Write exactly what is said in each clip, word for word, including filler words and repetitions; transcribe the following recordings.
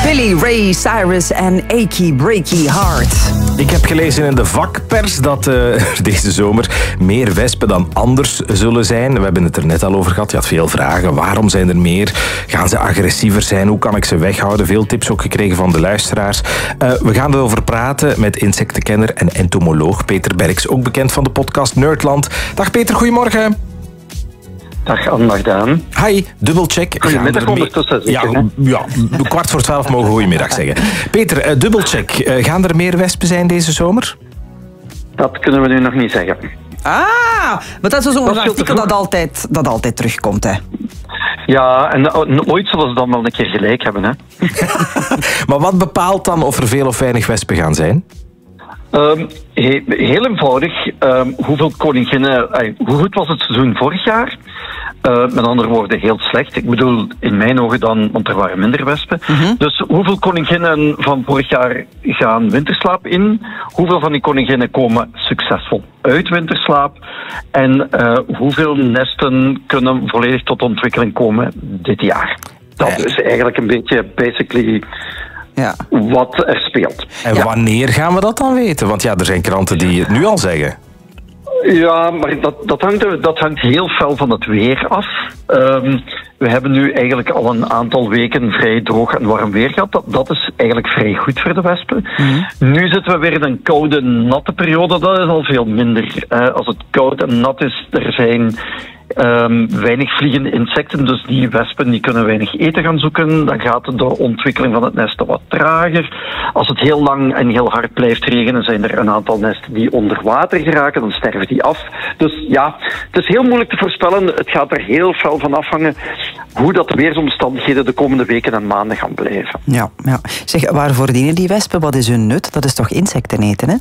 Billy Ray Cyrus en Achy Breaky Heart. Ik heb gelezen in de vakpers dat uh, er deze zomer meer wespen dan anders zullen zijn. We hebben het er net al over gehad. Je had veel vragen. Waarom zijn er meer? Gaan ze agressiever zijn? Hoe kan ik ze weghouden? Veel tips ook gekregen van de luisteraars. Uh, we gaan erover praten met insectenkenner en entomoloog Peter Berks. Ook bekend van de podcast Nerdland. Dag Peter, goedemorgen. Dag Anne, dag Daan. Hi, dubbelcheck. Goedemiddag ondertussen. Ja, ja, kwart voor twaalf mogen we goedemiddag zeggen. Peter, uh, dubbelcheck. Uh, gaan er meer wespen zijn deze zomer? Dat kunnen we nu nog niet zeggen. Ah, maar dat is zo'n artikel dat altijd, dat altijd terugkomt, hè? Ja, en ooit zullen ze dan wel een keer gelijk hebben, hè? Maar wat bepaalt dan of er veel of weinig wespen gaan zijn? Um, he, heel eenvoudig. Um, hoeveel koninginnen... Uh, hoe goed was het seizoen vorig jaar? Uh, met andere woorden, heel slecht. Ik bedoel, in mijn ogen dan, want er waren minder wespen. Mm-hmm. Dus hoeveel koninginnen van vorig jaar gaan winterslaap in? Hoeveel van die koninginnen komen succesvol uit winterslaap? En uh, hoeveel nesten kunnen volledig tot ontwikkeling komen dit jaar? Dat is eigenlijk een beetje basically... Ja. Wat er speelt. En ja. Wanneer gaan we dat dan weten? Want ja, er zijn kranten die het nu al zeggen. Ja, maar dat, dat, hangt, dat hangt heel fel van het weer af. Um, we hebben nu eigenlijk al een aantal weken vrij droog en warm weer gehad. Dat, dat is eigenlijk vrij goed voor de wespen. Mm-hmm. Nu zitten we weer in een koude, natte periode. Dat is al veel minder. Uh, als het koud en nat is, er zijn... Um, weinig vliegende insecten, dus die wespen die kunnen weinig eten gaan zoeken. Dan gaat de ontwikkeling van het nest wat trager. Als het heel lang en heel hard blijft regenen, zijn er een aantal nesten die onder water geraken. Dan sterven die af. Dus ja, het is heel moeilijk te voorspellen. Het gaat er heel fel van afhangen hoe dat de weersomstandigheden de komende weken en maanden gaan blijven. Ja, ja. Zeg, waarvoor dienen die wespen? Wat is hun nut? Dat is toch insecten eten, hè?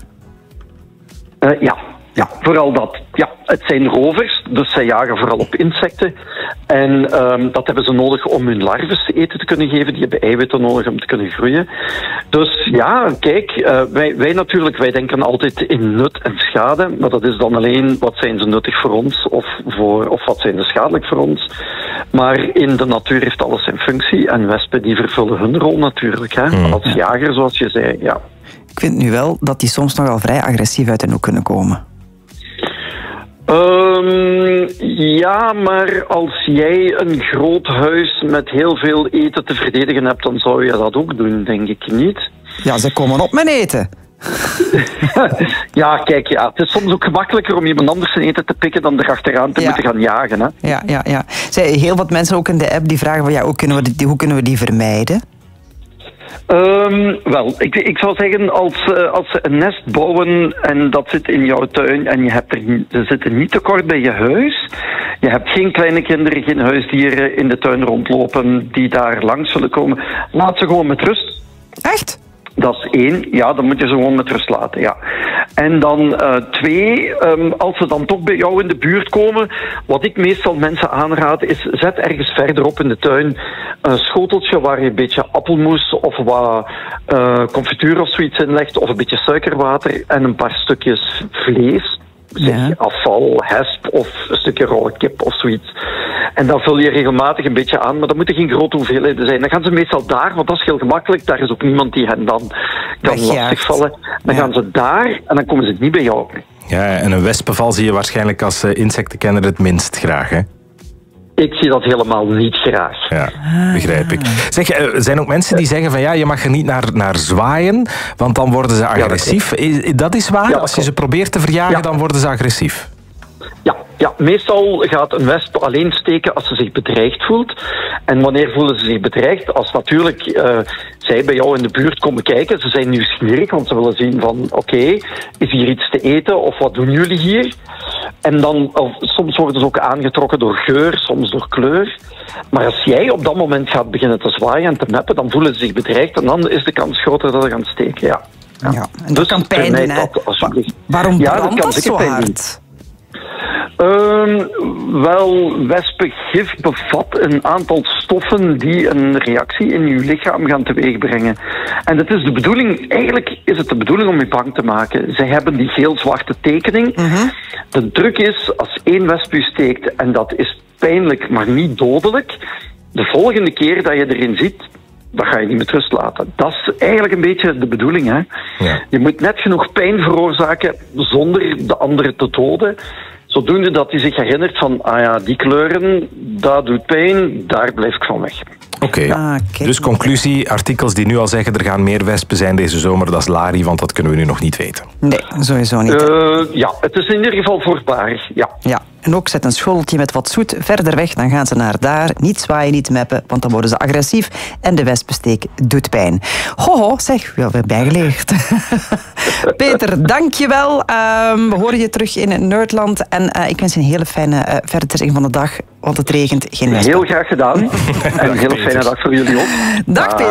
Uh, ja. Ja, vooral dat. Ja, het zijn rovers, dus zij jagen vooral op insecten. En um, dat hebben ze nodig om hun larven eten te kunnen geven. Die hebben eiwitten nodig om te kunnen groeien. Dus ja, kijk, uh, wij, wij natuurlijk, wij denken altijd in nut en schade. Maar dat is dan alleen, wat zijn ze nuttig voor ons of, voor, of wat zijn ze schadelijk voor ons. Maar in de natuur heeft alles zijn functie. En wespen die vervullen hun rol natuurlijk. Hè? Mm. Als jager, zoals je zei, ja. Ik vind nu wel dat die soms nogal vrij agressief uit de hoek kunnen komen. Um, ja, maar als jij een groot huis met heel veel eten te verdedigen hebt, dan zou je dat ook doen, denk ik niet. Ja, ze komen op mijn eten. Ja, kijk, ja, het is soms ook gemakkelijker om iemand anders zijn eten te pikken dan erachteraan te ja. moeten gaan jagen. Hè? Ja, ja, ja. Zij, heel wat mensen ook in de app die vragen van ja, hoe kunnen we die, hoe kunnen we die vermijden? Um, wel, ik, ik zou zeggen, als, uh, als ze een nest bouwen en dat zit in jouw tuin en je hebt er, ze zitten niet te kort bij je huis, je hebt geen kleine kinderen, geen huisdieren in de tuin rondlopen die daar langs zullen komen, laat ze gewoon met rust. Echt? Dat is één, ja, dan moet je ze gewoon met rust laten, ja. En dan uh, twee, um, als ze dan toch bij jou in de buurt komen, wat ik meestal mensen aanraad is, zet ergens verderop in de tuin een schoteltje waar je een beetje appelmoes of wat uh, confituur of zoiets in legt, of een beetje suikerwater en een paar stukjes vlees. Zeg, ja. Afval, hesp of een stukje rauwe kip of zoiets. En dan vul je regelmatig een beetje aan, maar dat moeten geen grote hoeveelheden zijn. Dan gaan ze meestal daar, want dat is heel gemakkelijk. Daar is ook niemand die hen dan kan lastigvallen. Dan ja. gaan ze daar en dan komen ze niet bij jou. Ja, en een wespenval zie je waarschijnlijk als insectenkenner het minst graag, hè? Ik zie dat helemaal niet graag. Ja, begrijp ik. Zeg, er zijn ook mensen die zeggen van ja, je mag er niet naar, naar zwaaien, want dan worden ze agressief. Ja, dat, dat is waar? Ja, als je ze probeert te verjagen, ja. dan worden ze agressief. Ja, ja, meestal gaat een wesp alleen steken als ze zich bedreigd voelt. En wanneer voelen ze zich bedreigd? Als natuurlijk uh, zij bij jou in de buurt komen kijken, ze zijn nieuwsgierig, want ze willen zien van oké, okay, is hier iets te eten of wat doen jullie hier? En dan, of, soms worden ze ook aangetrokken door geur, soms door kleur. Maar als jij op dat moment gaat beginnen te zwaaien en te meppen, dan voelen ze zich bedreigd en dan is de kans groter dat ze gaan steken, ja. Ja, ja en dat dus kan pijn doen, hè? Waarom ja, brandt dat, dat zo hard? Um, wel, wespengif bevat een aantal stoffen die een reactie in je lichaam gaan teweegbrengen. En het is de bedoeling, eigenlijk is het de bedoeling om je bang te maken. Zij hebben die geel-zwarte tekening. Mm-hmm. De druk is, als één wesp je steekt, en dat is pijnlijk, maar niet dodelijk, de volgende keer dat je erin zit, dat ga je niet met rust laten. Dat is eigenlijk een beetje de bedoeling. Hè? Ja. Je moet net genoeg pijn veroorzaken zonder de andere te doden. Zodoende dat hij zich herinnert van, ah ja, die kleuren, dat doet pijn, daar blijf ik van weg. Oké, okay. Ah, dus conclusie, artikels die nu al zeggen er gaan meer wespen zijn deze zomer, dat is lari, want dat kunnen we nu nog niet weten. Nee, sowieso niet. Uh, ja, het is in ieder geval voorbarig, ja. Ja, en ook zet een schoteltje met wat zoet verder weg, dan gaan ze naar daar. Niet zwaaien, niet meppen, want dan worden ze agressief en de wespensteek doet pijn. Hoho, zeg, we hebben bijgeleerd. Peter, dankjewel. Um, we horen je terug in Nerdland en uh, ik wens je een hele fijne uh, verdere van de dag, want het regent, geen wespen. Heel graag gedaan en een hele fijne dag voor jullie ook. Dag Peter.